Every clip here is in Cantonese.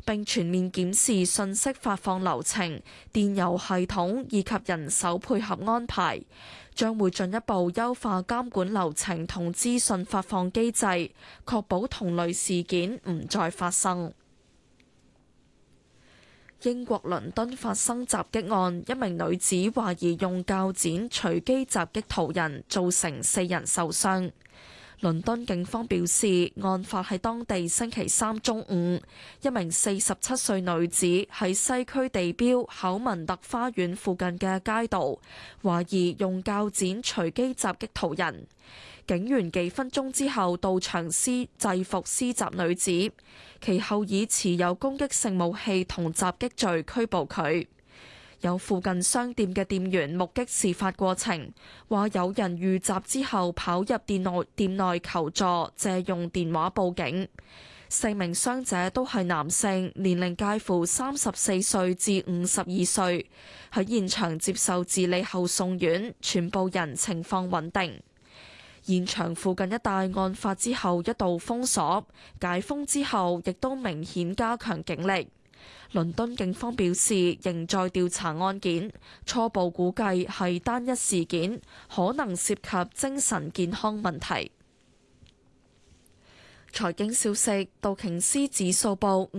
並全面檢視信息發放流程、電郵系統以及人手配合安排，將會進一步優化監管流程同資訊發放機制，確保同類事件唔再發生。英國倫敦發生襲擊案，一名女子懷疑用鉸剪隨機襲擊途人，造成4人受傷。倫敦警方表示，案發喺當地星期三中午，一名47歲女子喺西區地標考文特花園附近嘅街道，懷疑用鉸剪隨機襲擊途人。警員幾分鐘之後到場制服施襲女子，其後以持有攻擊性武器同襲擊罪拘捕佢。有附近商店嘅店員目擊事發過程，話有人遇襲之後跑入店內求助，借用電話報警。4名傷者都係男性，年齡介乎34歲至52歲，喺現場接受治理後送院，全部人情況穩定。現場附近一帶案發之後一度封鎖，解封之後亦都明顯加強警力。倫敦警方表示，仍在調查案件，初步估計係單一事件，可能涉及精神健康問題。財經消息，道瓊斯指數報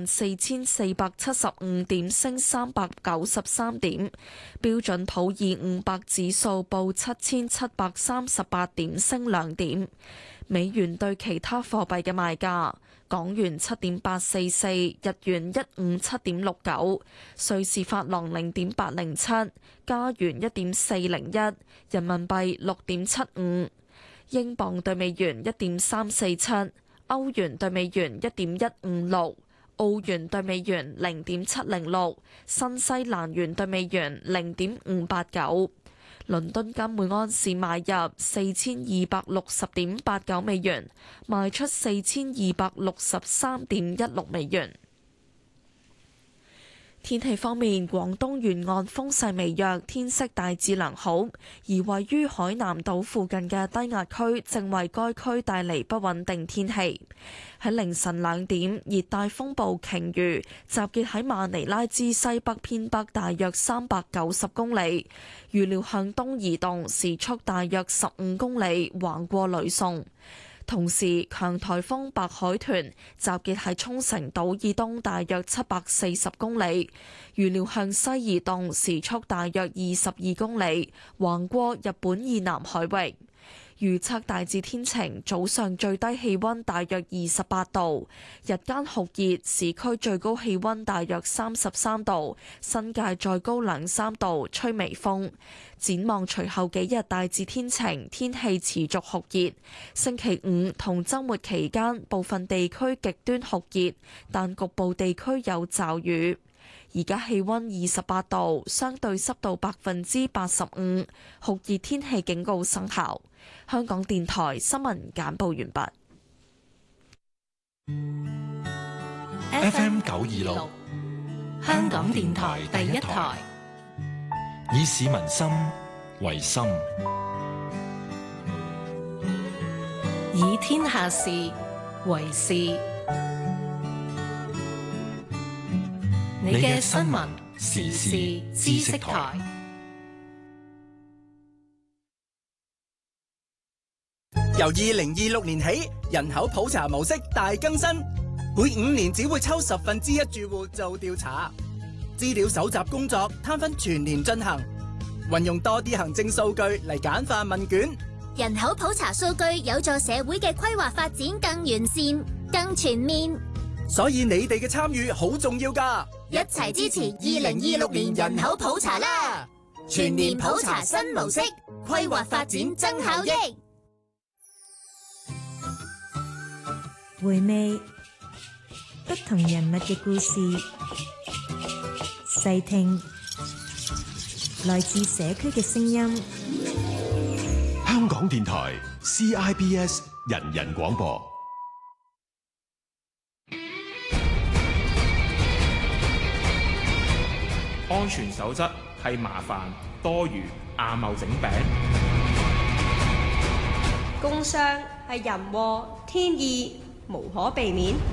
54,475點，升393點；標準普爾500指數報7,738點，升2點。美元對其他貨幣嘅賣價：港元7.844，日元157.69，瑞士法郎0.807，加元1.401，人民幣6.75，英鎊對美元1.347，歐元對美元1.156，澳元對美元0.706，新西蘭元對美元0.589。倫敦金每安士買入4260.89美元，賣出4263.16美元。天氣方面，廣東沿岸風勢微弱，天色大致良好，而位於海南島附近嘅低壓區正為該區帶嚟不穩定天氣。喺凌晨2點，熱帶風暴鯨魚集結喺馬尼拉之西北偏北大約390公里，預料向東移動，時速大約15公里，橫過呂宋。同時，強颱風白海豚集結喺沖繩島以東大約740公里，預料向西移動，時速大約22公里，橫過日本以南海域。預測大致天晴，早上最低氣溫大約28度，日間酷熱，市區最高氣溫大約33度，新界再高2-3度，吹微風。展望隨後幾日大致天晴，天氣持續酷熱。星期5同週末期間，部分地區極端酷熱，但局部地區有驟雨。而家氣溫28度，相對濕度85%，酷熱天氣警告生效。香港電台新聞簡報完畢。 FM 926，香港電台第一台，以市民心為心， 以天下事為事。你嘅新聞時事知識台。 由2026年起，人口普查模式大更新，每5年只會抽1/10住戶做調查，資料搜集工作攤分全年進行，運用多啲行政數據嚟簡化問卷。 人口普查數據有助社會嘅規劃發展更完善、更全面。 所以你哋嘅參與好重要㗎， 一齊支持2026年人口普查啦！全年普查新模式，規劃發展增效益。 回味不同人物嘅故事，細聽來自社區嘅聲音。 香港電台 CIBS 人人廣播。 安全守則係麻煩多餘亞貿整餅。 工傷係人禍天意，無可避免。